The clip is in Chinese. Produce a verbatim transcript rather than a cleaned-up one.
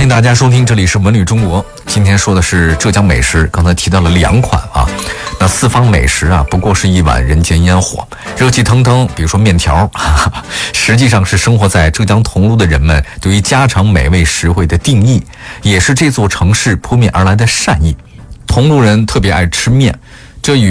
欢迎大家收听，这里是文旅中国。今天说的是浙江美食，刚才提到了两款啊。那四方美食啊，不过是一碗人间烟火，热气腾腾。比如说面条，哈哈，实际上是生活在浙江桐庐的人们对于家常美味实惠的定义，也是这座城市扑面而来的善意。桐庐人特别爱吃面，这与